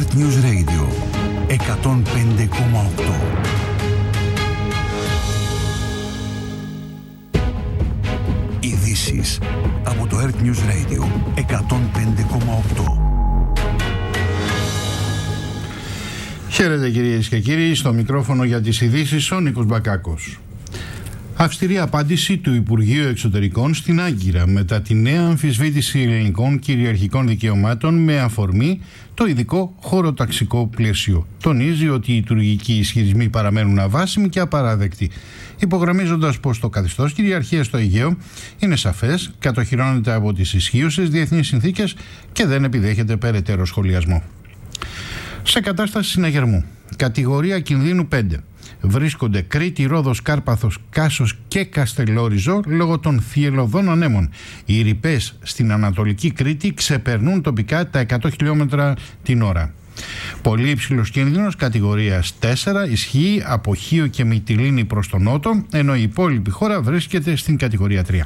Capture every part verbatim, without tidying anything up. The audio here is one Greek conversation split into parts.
Earth News Radio εκατόν πέντε κόμμα οκτώ. Ειδήσεις από το Earth News Radio εκατόν πέντε κόμμα οκτώ. Χαίρετε κυρίες και κύριοι, στο μικρόφωνο για τις ειδήσεις ο Νίκος Μπακάκος. Αυστηρή απάντηση του Υπουργείου Εξωτερικών στην Άγκυρα μετά τη νέα αμφισβήτηση ελληνικών κυριαρχικών δικαιωμάτων με αφορμή το ειδικό χωροταξικό πλαίσιο. Τονίζει ότι οι τουρκικοί ισχυρισμοί παραμένουν αβάσιμοι και απαράδεκτοι, υπογραμμίζοντας πως το καθεστώς κυριαρχίας στο Αιγαίο είναι σαφές, κατοχυρώνεται από τις ισχύουσες διεθνείς συνθήκες και δεν επιδέχεται περαιτέρω σχολιασμό. Σε κατάσταση συναγερμού, κατηγορία κινδύνου πέντε. Βρίσκονται Κρήτη, Ρόδος, Κάρπαθος, Κάσος και Καστελόριζο λόγω των θυελλωδών ανέμων. Οι ρηπές στην Ανατολική Κρήτη ξεπερνούν τοπικά τα εκατό χιλιόμετρα την ώρα. Πολύ υψηλός κίνδυνος κατηγορίας τέσσερα ισχύει από Χίο και Μυτιλήνη προς τον νότο, ενώ η υπόλοιπη χώρα βρίσκεται στην κατηγορία τρία.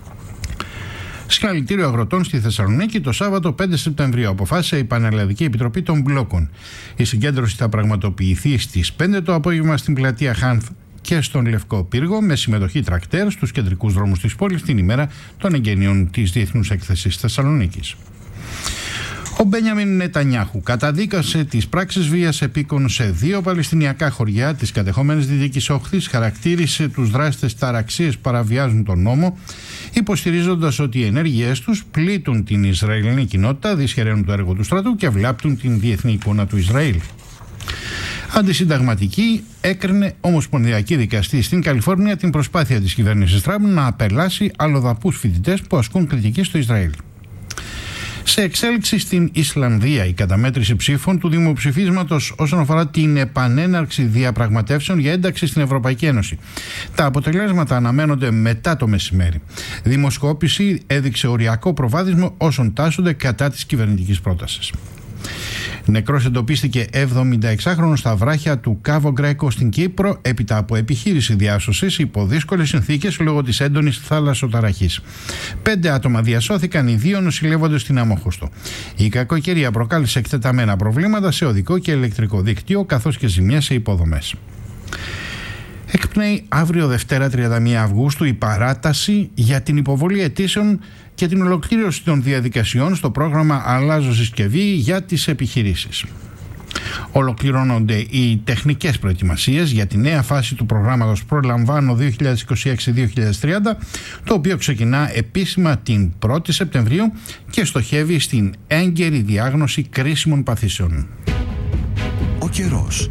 Συλλαλητήριο αγροτών στη Θεσσαλονίκη το Σάββατο πέντε Σεπτεμβρίου, αποφάσισε η Πανελλαδική Επιτροπή των Μπλόκων. Η συγκέντρωση θα πραγματοποιηθεί στις πέντε το απόγευμα στην πλατεία Χάνθ και στον Λευκό Πύργο, με συμμετοχή τρακτέρ στους κεντρικούς δρόμους της πόλης την ημέρα των εγγενείων της Διεθνούς Έκθεσης Θεσσαλονίκης. Ο Μπένιαμιν Νετανιάχου καταδίκασε τις πράξεις βίας επίκων σε δύο παλαιστινιακά χωριά της κατεχόμενης Δυτικής Όχθης, χαρακτήρισε τους δράστες ταραξίες που παραβιάζουν τον νόμο, υποστηρίζοντας ότι οι ενέργειές τους πλήττουν την Ισραηλινή κοινότητα, δυσχεραίνουν το έργο του στρατού και βλάπτουν την διεθνή εικόνα του Ισραήλ. Αντισυνταγματική έκρινε ομοσπονδιακή δικαστή στην Καλιφόρνια την προσπάθεια της κυβέρνησης Τραμπ να απελάσει αλλοδαπούς φοιτητές που ασκούν κριτική στο Ισραήλ. Σε εξέλιξη στην Ισλανδία, η καταμέτρηση ψήφων του δημοψηφίσματος όσον αφορά την επανέναρξη διαπραγματεύσεων για ένταξη στην Ευρωπαϊκή Ένωση. Τα αποτελέσματα αναμένονται μετά το μεσημέρι. Δημοσκόπηση έδειξε οριακό προβάδισμα όσων τάσσονται κατά της κυβερνητικής πρότασης. Νεκρός εντοπίστηκε εβδομηνταεξάχρονος στα βράχια του Κάβο Γκρέκο στην Κύπρο έπειτα από επιχείρηση διάσωσης υπό δύσκολες συνθήκες λόγω της έντονης θαλασσοταραχής. Πέντε άτομα διασώθηκαν, οι δύο νοσηλεύονται στην Αμόχωστο. Η κακοκαιρία προκάλεσε εκτεταμένα προβλήματα σε οδικό και ηλεκτρικό δίκτυο καθώς και ζημιές σε υποδομές. Εκπνέει αύριο Δευτέρα τριάντα μία Αυγούστου η παράταση για την υποβολή αιτήσεων και την ολοκλήρωση των διαδικασιών στο πρόγραμμα Αλλάζω Συσκευή για τις επιχειρήσεις. Ολοκληρώνονται οι τεχνικές προετοιμασίες για τη νέα φάση του προγράμματος Προλαμβάνω δύο χιλιάδες είκοσι έξι δύο χιλιάδες τριάντα, το οποίο ξεκινά επίσημα την πρώτη Σεπτεμβρίου και στοχεύει στην έγκαιρη διάγνωση κρίσιμων παθήσεων. Ο καιρός.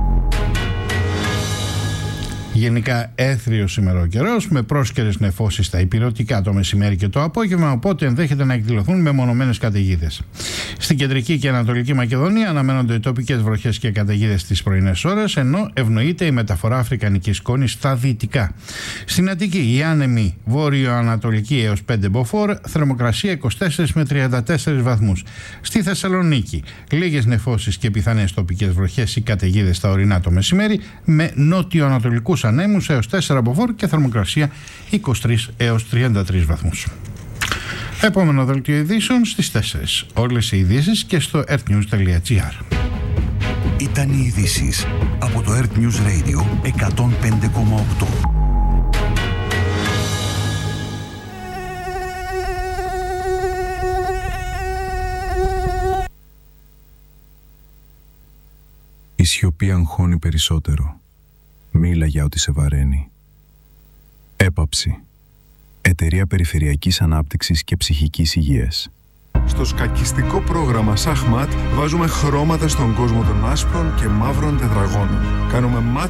Γενικά έθριος σήμερα ο καιρός, με πρόσκαιρες νεφώσεις στα ηπειρωτικά το μεσημέρι και το απόγευμα, οπότε ενδέχεται να εκδηλωθούν μεμονωμένες καταιγίδες. Στην κεντρική και ανατολική Μακεδονία αναμένονται τοπικές βροχές και καταιγίδες τις πρωινές ώρες, ενώ ευνοείται η μεταφορά αφρικανικής σκόνης στα δυτικά. Στην Αττική η άνεμη βόρειο-ανατολική έως πέντε μποφόρ, θερμοκρασία είκοσι τέσσερα με τριάντα τέσσερα βαθμούς. Στη Θεσσαλονίκη λίγες νεφώσεις και πιθανές τοπικές βροχές ή καταιγίδες στα ορεινά το μεσημέρι, με νότιο-ανατολικούς ανέμους έως τέσσερα μποφόρ και θερμοκρασία είκοσι τρία έως τριάντα τρία βαθμούς. Επόμενο δελτίο ειδήσεων στις τέσσερις. Όλες οι ειδήσεις και στο earthnews τελεία gr. Ήταν οι ειδήσεις από το Earth News Radio εκατόν πέντε κόμμα οκτώ. Η σιωπή αγχώνει περισσότερο. Μίλα για ό,τι σε βαραίνει. Έπαψη. Εταιρεία Περιφερειακής Ανάπτυξης και Ψυχικής Υγείας. Στο σκακιστικό πρόγραμμα Σαχμάτ βάζουμε χρώματα στον κόσμο των άσπρων και μαύρων τετραγώνων. Κάνουμε match